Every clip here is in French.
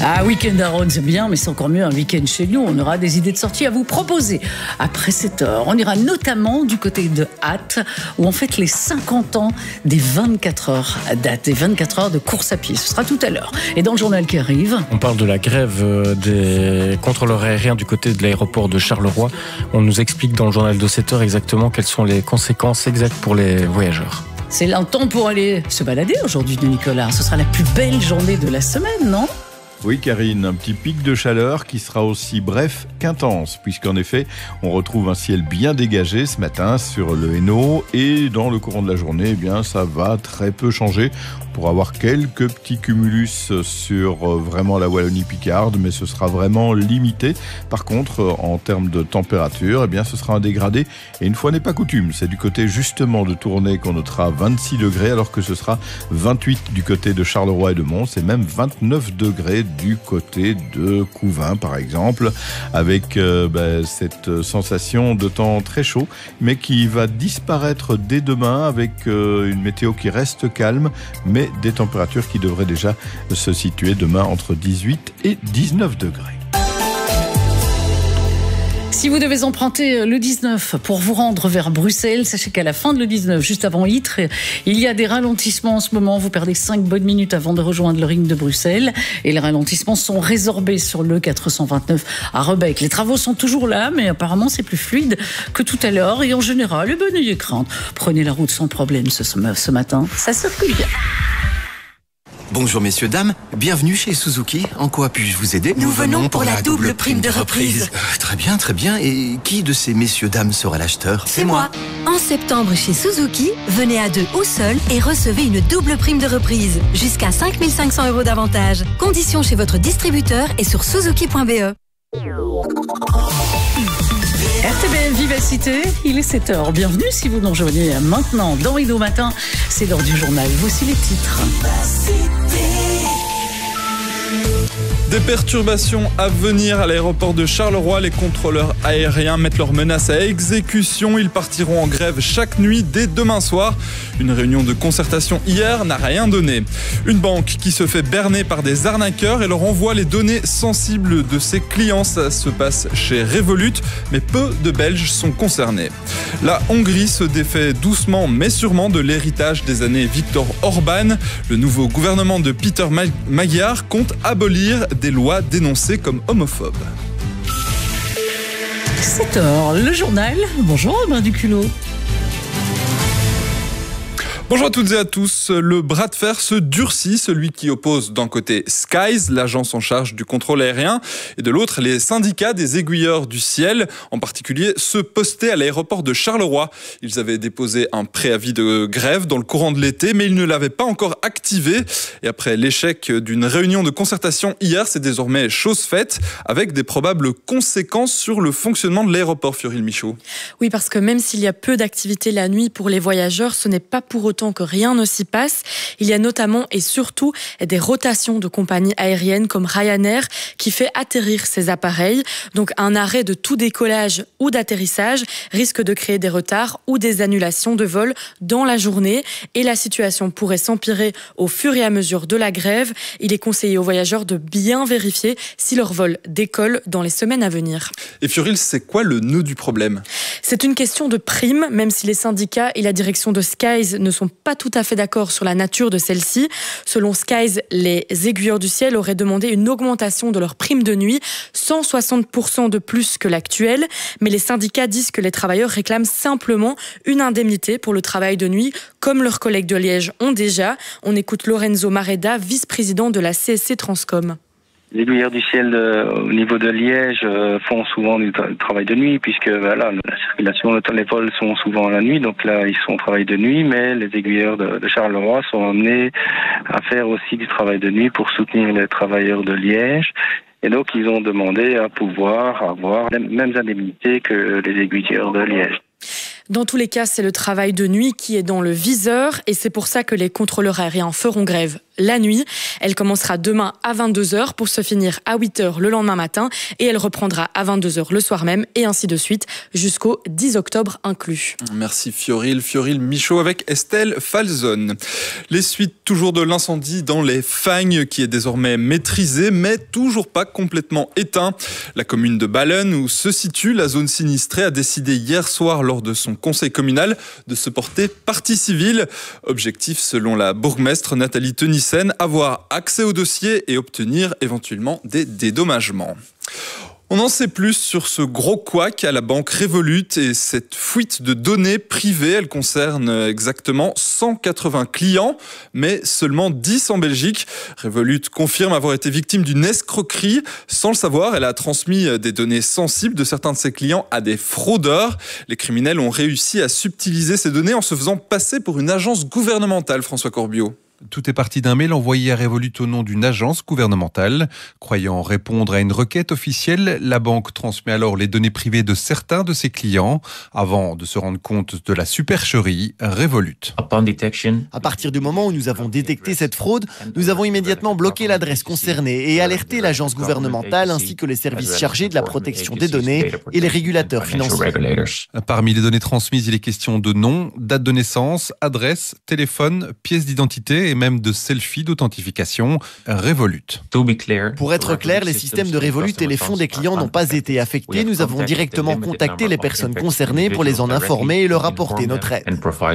Ah, week-end à Rhône, c'est bien, mais c'est encore mieux un week-end chez nous. On aura des idées de sortie à vous proposer. Après 7 heures, on ira notamment du côté de Ath, où on fête les 50 ans des 24 heures à date, des 24 heures de course à pied. Ce sera tout à l'heure. Et dans le journal qui arrive... On parle de la grève des contrôleurs aériens du côté de l'aéroport de Charleroi. On nous explique dans le journal de 7 heures exactement quelles sont les conséquences exactes pour les voyageurs. C'est un temps pour aller se balader aujourd'hui, Nicolas. Ce sera la plus belle journée de la semaine, non ? Oui, Karine, un petit pic de chaleur qui sera aussi bref qu'intense, puisqu'en effet, on retrouve un ciel bien dégagé ce matin sur le Hainaut, et dans le courant de la journée, eh bien, ça va très peu changer. Pour avoir quelques petits cumulus sur vraiment la Wallonie-Picarde, mais ce sera vraiment limité. Par contre, en termes de température, eh bien, ce sera un dégradé. Et une fois n'est pas coutume, c'est du côté justement de Tournai qu'on notera 26 degrés, alors que ce sera 28 du côté de Charleroi et de Mons, et même 29 degrés du côté de Couvain, par exemple, avec cette sensation de temps très chaud, mais qui va disparaître dès demain avec une météo qui reste calme, mais des températures qui devraient déjà se situer demain entre 18 et 19 degrés. Si vous devez emprunter le 19 pour vous rendre vers Bruxelles, sachez qu'à la fin de le 19, juste avant Ytre, il y a des ralentissements en ce moment. Vous perdez 5 bonnes minutes avant de rejoindre le ring de Bruxelles. Et les ralentissements sont résorbés sur le 429 à Rebec. Les travaux sont toujours là, mais apparemment c'est plus fluide que tout à l'heure. Et en général, eh ben, n'ayez crainte. Prenez la route sans problème ce matin. Ça circule bien. Bonjour messieurs, dames, bienvenue chez Suzuki. En quoi puis-je vous aider? Nous venons pour la double prime de reprise. Très bien, très bien. Et qui de ces messieurs, dames sera l'acheteur? C'est moi. En septembre chez Suzuki, venez à 2 ou seul et recevez une double prime de reprise. Jusqu'à 5 500 € d'avantage. Conditions chez votre distributeur et sur suzuki.be. RTBF Vivacité, il est 7h. Bienvenue si vous nous rejoignez maintenant dans Ido Matin. C'est l'heure du journal. Voici les titres. Des perturbations à venir à l'aéroport de Charleroi. Les contrôleurs aériens mettent leurs menaces à exécution. Ils partiront en grève chaque nuit dès demain soir. Une réunion de concertation hier n'a rien donné. Une banque qui se fait berner par des arnaqueurs et leur envoie les données sensibles de ses clients. Ça se passe chez Revolut, mais peu de Belges sont concernés. La Hongrie se défait doucement mais sûrement de l'héritage des années Viktor Orban. Le nouveau gouvernement de Peter Magyar compte abolir des lois dénoncées comme homophobes. 7h, le journal. Bonjour Robin Duculot. Bonjour à toutes et à tous. Le bras de fer se durcit, celui qui oppose d'un côté Skies, l'agence en charge du contrôle aérien, et de l'autre les syndicats des aiguilleurs du ciel, en particulier ceux postés à l'aéroport de Charleroi. Ils avaient déposé un préavis de grève dans le courant de l'été, mais ils ne l'avaient pas encore activé. Et après l'échec d'une réunion de concertation hier, c'est désormais chose faite, avec des probables conséquences sur le fonctionnement de l'aéroport, Fioril Michaud. Oui, parce que même s'il y a peu d'activité la nuit pour les voyageurs, ce n'est pas pour autant que rien ne s'y passe. Il y a notamment et surtout des rotations de compagnies aériennes comme Ryanair qui fait atterrir ces appareils. Donc un arrêt de tout décollage ou d'atterrissage risque de créer des retards ou des annulations de vol dans la journée. Et la situation pourrait s'empirer au fur et à mesure de la grève. Il est conseillé aux voyageurs de bien vérifier si leur vol décolle dans les semaines à venir. Et Fioril, c'est quoi le nœud du problème? C'est une question de prime, même si les syndicats et la direction de Skies ne sont pas tout à fait d'accord sur la nature de celle-ci. Selon Skies, les aiguilleurs du ciel auraient demandé une augmentation de leur prime de nuit, 160% de plus que l'actuelle. Mais les syndicats disent que les travailleurs réclament simplement une indemnité pour le travail de nuit, comme leurs collègues de Liège ont déjà. On écoute Lorenzo Mareda, vice-président de la CSC Transcom. Les aiguilleurs du ciel au niveau de Liège font souvent du travail de nuit puisque voilà, la circulation, les vols sont souvent la nuit, donc là ils sont au travail de nuit, mais les aiguilleurs de Charleroi sont amenés à faire aussi du travail de nuit pour soutenir les travailleurs de Liège. Et donc ils ont demandé à pouvoir avoir les mêmes indemnités que les aiguilleurs de Liège. Dans tous les cas, c'est le travail de nuit qui est dans le viseur et c'est pour ça que les contrôleurs aériens feront grève la nuit. Elle commencera demain à 22h pour se finir à 8h le lendemain matin et elle reprendra à 22h le soir même et ainsi de suite jusqu'au 10 octobre inclus. Merci Fioril Michaud avec Estelle Falzon. Les suites toujours de l'incendie dans les Fagnes qui est désormais maîtrisé mais toujours pas complètement éteint. La commune de Ballen où se situe la zone sinistrée a décidé hier soir lors de son conseil communal de se porter partie civile. Objectif selon la bourgmestre Nathalie Tenissen, avoir accès au dossier et obtenir éventuellement des dédommagements. On en sait plus sur ce gros couac à la banque Revolut et cette fuite de données privées. Elle concerne exactement 180 clients, mais seulement 10 en Belgique. Revolut confirme avoir été victime d'une escroquerie. Sans le savoir, elle a transmis des données sensibles de certains de ses clients à des fraudeurs. Les criminels ont réussi à subtiliser ces données en se faisant passer pour une agence gouvernementale, François Corbiot. Tout est parti d'un mail envoyé à Revolut au nom d'une agence gouvernementale. Croyant répondre à une requête officielle, la banque transmet alors les données privées de certains de ses clients avant de se rendre compte de la supercherie Revolut. À partir du moment où nous avons détecté cette fraude, nous avons immédiatement bloqué l'adresse concernée et alerté l'agence gouvernementale ainsi que les services chargés de la protection des données et les régulateurs financiers. Parmi les données transmises, il est question de nom, date de naissance, adresse, téléphone, pièce d'identité et même de selfies d'authentification Revolut. Pour être clair, les systèmes de Revolut et les fonds des clients n'ont pas été affectés. Nous avons directement contacté les personnes concernées pour les en informer et leur apporter notre aide.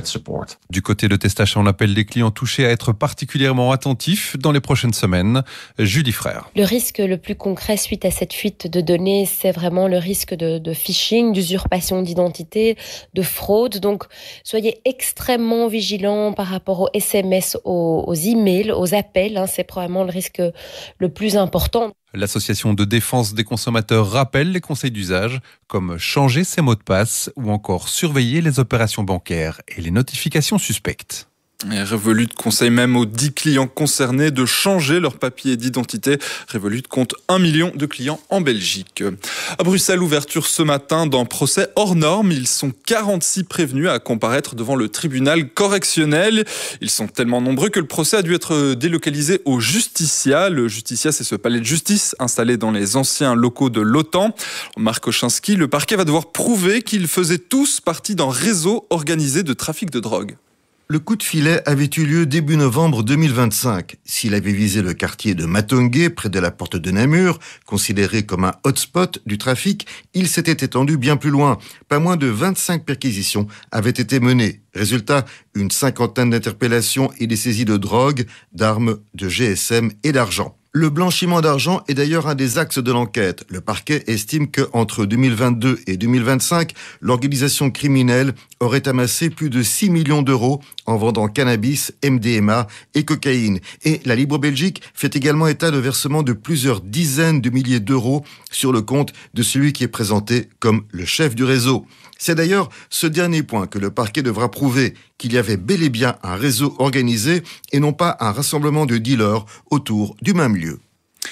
Du côté de Testache, on appelle les clients touchés à être particulièrement attentifs dans les prochaines semaines. Julie Frère. Le risque le plus concret suite à cette fuite de données, c'est vraiment le risque de phishing, d'usurpation d'identité, de fraude. Donc, soyez extrêmement vigilants par rapport aux SMS, aux emails, aux appels. C'est probablement le risque le plus important. L'association de défense des consommateurs rappelle les conseils d'usage, comme changer ses mots de passe ou encore surveiller les opérations bancaires et les notifications suspectes. Et Revolut conseille même aux 10 clients concernés de changer leur papier d'identité. Revolut compte 1 million de clients en Belgique. À Bruxelles, ouverture ce matin d'un procès hors norme. Ils sont 46 prévenus à comparaître devant le tribunal correctionnel. Ils sont tellement nombreux que le procès a dû être délocalisé au Justicia. Le Justicia, c'est ce palais de justice installé dans les anciens locaux de l'OTAN. Marc Oczynski, le parquet va devoir prouver qu'ils faisaient tous partie d'un réseau organisé de trafic de drogue. Le coup de filet avait eu lieu début novembre 2025. S'il avait visé le quartier de Matongué, près de la porte de Namur, considéré comme un hotspot du trafic, il s'était étendu bien plus loin. Pas moins de 25 perquisitions avaient été menées. Résultat, une cinquantaine d'interpellations et des saisies de drogue, d'armes, de GSM et d'argent. Le blanchiment d'argent est d'ailleurs un des axes de l'enquête. Le parquet estime qu'entre 2022 et 2025, l'organisation criminelle aurait amassé plus de 6 millions d'euros en vendant cannabis, MDMA et cocaïne. Et la Libre Belgique fait également état de versements de plusieurs dizaines de milliers d'euros sur le compte de celui qui est présenté comme le chef du réseau. C'est d'ailleurs ce dernier point que le parquet devra prouver, qu'il y avait bel et bien un réseau organisé et non pas un rassemblement de dealers autour du même lieu.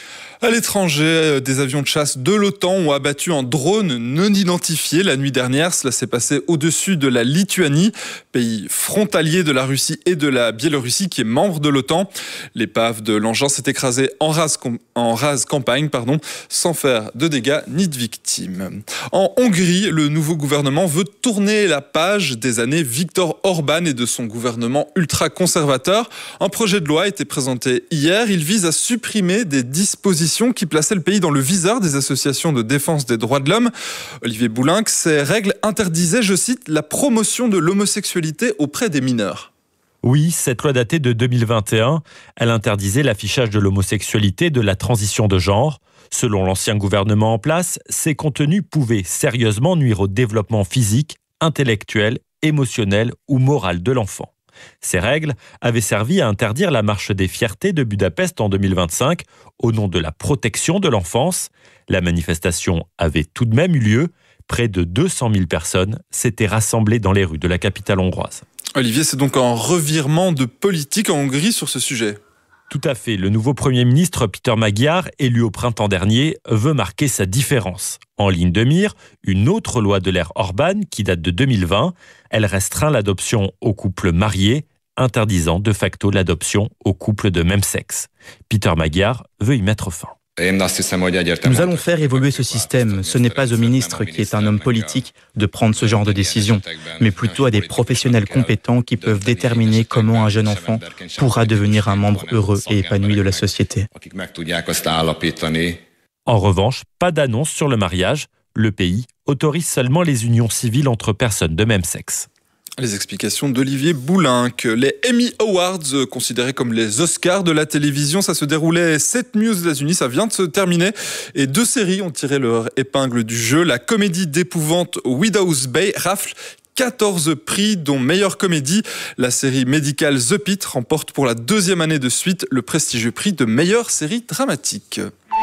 À l'étranger, des avions de chasse de l'OTAN ont abattu un drone non identifié la nuit dernière. Cela s'est passé au-dessus de la Lituanie, pays frontalier de la Russie et de la Biélorussie qui est membre de l'OTAN. L'épave de l'engin s'est écrasée en rase campagne, sans faire de dégâts ni de victimes. En Hongrie, le nouveau gouvernement veut tourner la page des années Viktor Orban et de son gouvernement ultra-conservateur. Un projet de loi a été présenté hier. Il vise à supprimer des dispositions qui plaçait le pays dans le viseur des associations de défense des droits de l'homme. Olivier Boulinck, ces règles interdisaient, je cite, la promotion de l'homosexualité auprès des mineurs. Oui, cette loi datait de 2021. Elle interdisait l'affichage de l'homosexualité, de la transition de genre. Selon l'ancien gouvernement en place, ces contenus pouvaient sérieusement nuire au développement physique, intellectuel, émotionnel ou moral de l'enfant. Ces règles avaient servi à interdire la marche des fiertés de Budapest en 2025 au nom de la protection de l'enfance. La manifestation avait tout de même eu lieu. Près de 200 000 personnes s'étaient rassemblées dans les rues de la capitale hongroise. Olivier, c'est donc un revirement de politique en Hongrie sur ce sujet. Tout à fait. Le nouveau Premier ministre Peter Magyar, élu au printemps dernier, veut marquer sa différence. En ligne de mire, une autre loi de l'ère Orban qui date de 2020. Elle restreint l'adoption aux couples mariés. interdisant de facto l'adoption aux couples de même sexe. Peter Magyar veut y mettre fin. Nous allons faire évoluer ce système. Ce n'est pas au ministre, qui est un homme politique, de prendre ce genre de décision, mais plutôt à des professionnels compétents qui peuvent déterminer comment un jeune enfant pourra devenir un membre heureux et épanoui de la société. En revanche, pas d'annonce sur le mariage. Le pays autorise seulement les unions civiles entre personnes de même sexe. Les explications d'Olivier Boulinck. Les Emmy Awards, considérés comme les Oscars de la télévision, ça se déroulait cette nuit aux États-Unis, ça vient de se terminer. Et 2 séries ont tiré leur épingle du jeu. La comédie d'épouvante Widow's Bay rafle 14 prix, dont meilleure comédie. La série médicale The Pitt remporte pour la 2e année de suite le prestigieux prix de meilleure série dramatique.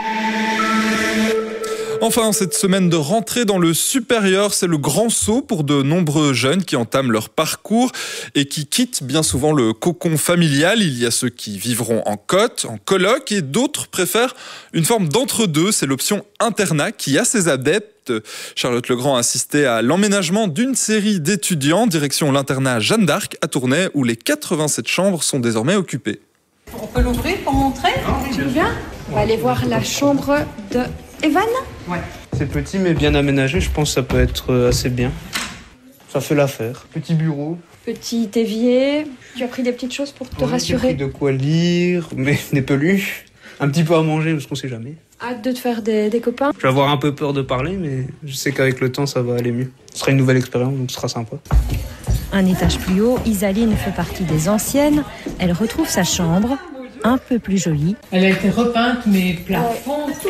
Enfin, cette semaine de rentrée dans le supérieur, c'est le grand saut pour de nombreux jeunes qui entament leur parcours et qui quittent bien souvent le cocon familial. Il y a ceux qui vivront en cote, en coloc, et d'autres préfèrent une forme d'entre-deux. C'est l'option internat qui a ses adeptes. Charlotte Legrand a assisté à l'emménagement d'une série d'étudiants, direction l'internat Jeanne d'Arc à Tournai, où les 87 chambres sont désormais occupées. On peut l'ouvrir pour montrer? Tu veux bien? On va aller voir la chambre de Evan. Ouais. C'est petit mais bien aménagé, je pense que ça peut être assez bien. Ça fait l'affaire. Petit bureau. Petit évier. Tu as pris des petites choses pour te rassurer? J'ai pris de quoi lire, mais des peluches. Un petit peu à manger parce qu'on sait jamais. Hâte de te faire des copains? Je vais avoir un peu peur de parler, mais je sais qu'avec le temps ça va aller mieux. Ce sera une nouvelle expérience, donc ce sera sympa. Un étage plus haut, Isaline fait partie des anciennes. Elle retrouve sa chambre, un peu plus jolie. Elle a été repeinte, mais plafond, tout.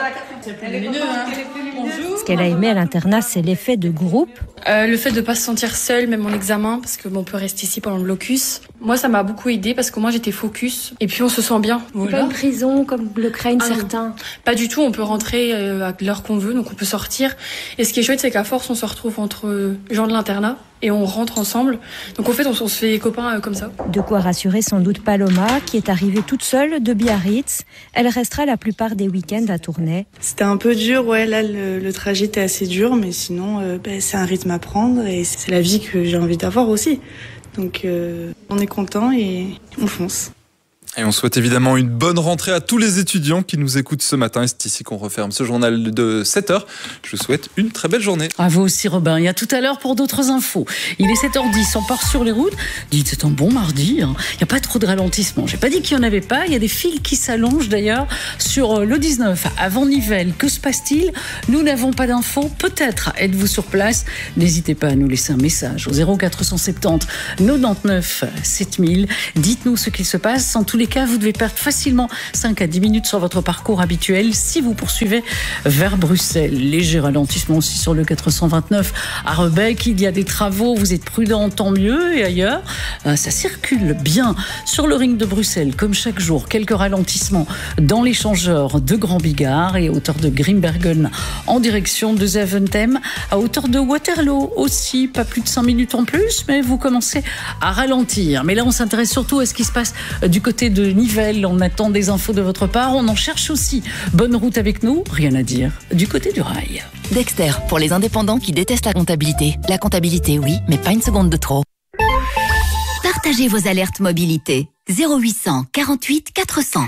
Ce qu'elle a aimé à l'internat, c'est l'effet de groupe. Le fait de ne pas se sentir seule, même en examen, parce qu'on peut rester ici pendant le blocus. Moi, ça m'a beaucoup aidé parce que moi, j'étais focus. Et puis, on se sent bien. C'est pas une prison comme le craignent certains. Pas du tout. On peut rentrer à l'heure qu'on veut, donc on peut sortir. Et ce qui est chouette, c'est qu'à force, on se retrouve entre gens de l'internat et on rentre ensemble. Donc en fait, on se fait copains comme ça. De quoi rassurer sans doute Paloma, qui est arrivée toute seule de Biarritz. Elle restera la plupart des week-ends à Tournai. C'était un peu dur, ouais. Là, le trajet était assez dur, mais sinon, c'est un rythme à prendre et c'est la vie que j'ai envie d'avoir aussi. Donc, on est content et on fonce. Et on souhaite évidemment une bonne rentrée à tous les étudiants qui nous écoutent ce matin. Et c'est ici qu'on referme ce journal de 7h. Je vous souhaite une très belle journée. À vous aussi, Robin. Et à tout à l'heure pour d'autres infos. Il est 7h10, on part sur les routes. Dites, c'est un bon mardi. Hein. Il n'y a pas trop de ralentissement. J'ai pas dit qu'il n'y en avait pas. Il y a des fils qui s'allongent d'ailleurs sur le 19 avant Nivelles. Que se passe-t-il? Nous n'avons pas d'infos. Peut-être êtes-vous sur place. N'hésitez pas à nous laisser un message au 0470 99 7000. Dites-nous ce qu'il se passe. En tous les cas, vous devez perdre facilement 5 à 10 minutes sur votre parcours habituel si vous poursuivez vers Bruxelles. Léger ralentissement aussi sur le 429 à Rebec. Il y a des travaux, vous êtes prudents, tant mieux. Et ailleurs, ça circule bien sur le ring de Bruxelles, comme chaque jour. Quelques ralentissements dans l'échangeur de Grand Bigard et à hauteur de Grimbergen en direction de Zaventem. À hauteur de Waterloo aussi, pas plus de 5 minutes en plus, mais vous commencez à ralentir. Mais là, on s'intéresse surtout à ce qui se passe du côté de Nivelles. On attend des infos de votre part. On en cherche aussi. Bonne route avec nous. Rien à dire du côté du rail. Dexter, pour les indépendants qui détestent la comptabilité. La comptabilité, oui, mais pas une seconde de trop. Partagez vos alertes mobilité. 0800 48 400.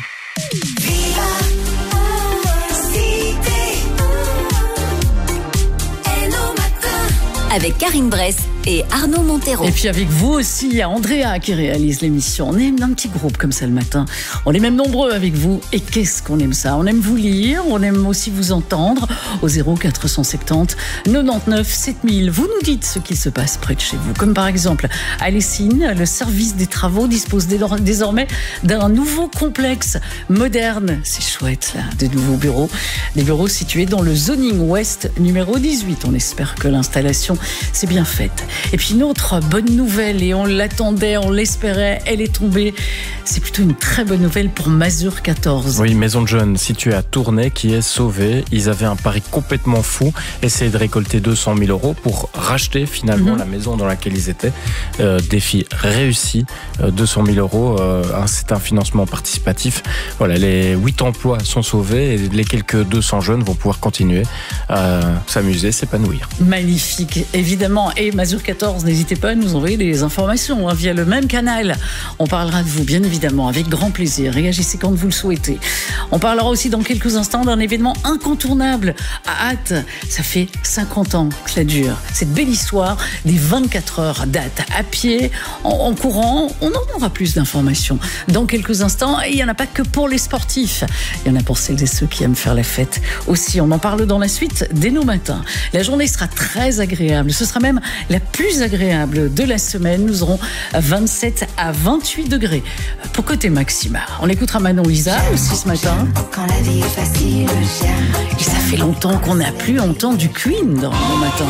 Avec Karine Bress et Arnaud Montero. Et puis avec vous aussi, il y a Andrea qui réalise l'émission. On est un petit groupe comme ça le matin. On est même nombreux avec vous. Et qu'est-ce qu'on aime ça? On aime vous lire, on aime aussi vous entendre au 0470 99 7000. Vous nous dites ce qui se passe près de chez vous. Comme par exemple, à Lessines, le service des travaux dispose désormais d'un nouveau complexe moderne. C'est chouette là, de nouveaux bureaux. Des bureaux situés dans le zoning ouest numéro 18. On espère que l'installation s'est bien faite. Et puis une autre bonne nouvelle, et on l'attendait, on l'espérait, elle est tombée. C'est plutôt une très bonne nouvelle pour Mazur 14. Oui, maison de jeunes située à Tournai qui est sauvée. Ils avaient un pari complètement fou, essayer de récolter 200 000 € pour racheter finalement la maison dans laquelle ils étaient. Défi réussi, 200 000 €. C'est un financement participatif. Voilà, les 8 emplois sont sauvés et les quelques 200 jeunes vont pouvoir continuer à s'amuser, s'épanouir. Magnifique, évidemment. Et Mazur 14. N'hésitez pas à nous envoyer des informations via le même canal. On parlera de vous, bien évidemment, avec grand plaisir. Réagissez quand vous le souhaitez. On parlera aussi dans quelques instants d'un événement incontournable à Ath. Ça fait 50 ans que ça dure. Cette belle histoire des 24 heures d'Ath. À pied, en courant, on en aura plus d'informations dans quelques instants. Et il n'y en a pas que pour les sportifs. Il y en a pour celles et ceux qui aiment faire la fête aussi. On en parle dans la suite dès nos matins. La journée sera très agréable. Ce sera même la plus agréable de la semaine. Nous aurons 27 à 28 degrés pour côté maxima. On écoutera Manon Lisa aussi ce matin. Quand la vie est facile, j'aime. Et ça fait longtemps qu'on n'a plus entendu Queen dans nos matins.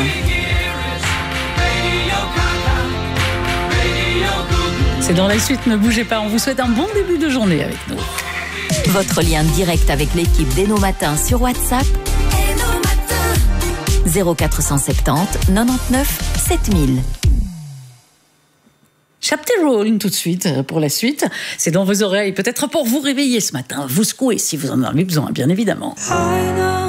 C'est dans la suite, ne bougez pas. On vous souhaite un bon début de journée avec nous. Votre lien direct avec l'équipe dès nos matins sur WhatsApp 0470 99 7000. Chapter Roll tout de suite pour la suite. C'est dans vos oreilles, peut-être pour vous réveiller ce matin, vous secouer si vous en avez besoin, bien évidemment.